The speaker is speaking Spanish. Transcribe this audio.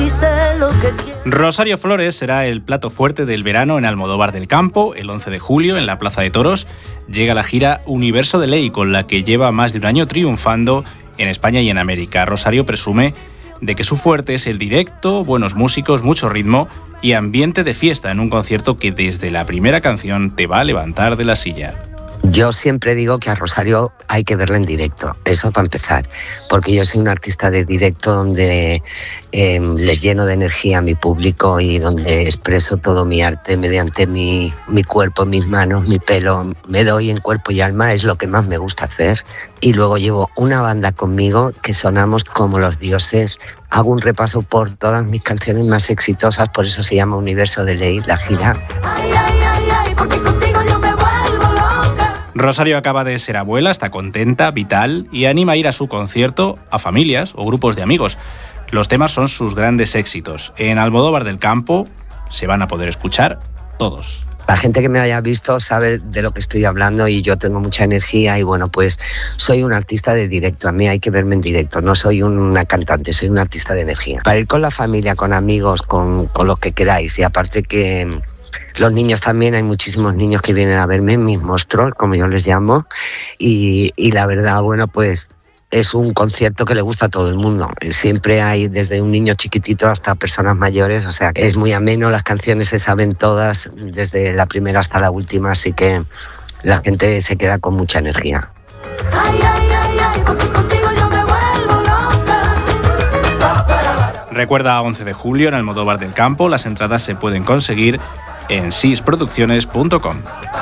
Rosario Flores será el plato fuerte del verano en Almodóvar del Campo. El 11 de julio, en la Plaza de Toros, llega la gira Universo de Ley, con la que lleva más de un año triunfando en España y en América. Rosario presume de que su fuerte es el directo, buenos músicos, mucho ritmo y ambiente de fiesta en un concierto que desde la primera canción te va a levantar de la silla. Yo siempre digo que a Rosario hay que verla en directo, eso para empezar, porque yo soy un artista de directo donde les lleno de energía a mi público y donde expreso todo mi arte mediante mi cuerpo, mis manos, mi pelo, me doy en cuerpo y alma, es lo que más me gusta hacer. Y luego llevo una banda conmigo que sonamos como los dioses. Hago un repaso por todas mis canciones más exitosas, por eso se llama Universo de Ley, la gira. Rosario acaba de ser abuela, está contenta, vital y anima a ir a su concierto a familias o grupos de amigos. Los temas son sus grandes éxitos. En Almodóvar del Campo se van a poder escuchar todos. La gente que me haya visto sabe de lo que estoy hablando y yo tengo mucha energía y bueno, pues soy un artista de directo. A mí hay que verme en directo, no soy una cantante, soy un artista de energía. Para ir con la familia, con amigos, con los que queráis y aparte que... Los niños también, hay muchísimos niños que vienen a verme, mis monstruos, como yo les llamo, y la verdad, bueno, pues es un concierto que le gusta a todo el mundo. Siempre hay desde un niño chiquitito hasta personas mayores, o sea, es muy ameno, las canciones se saben todas, desde la primera hasta la última, así que la gente se queda con mucha energía. Recuerda, 11 de julio en Almodóvar del Campo, las entradas se pueden conseguir en sisproducciones.com.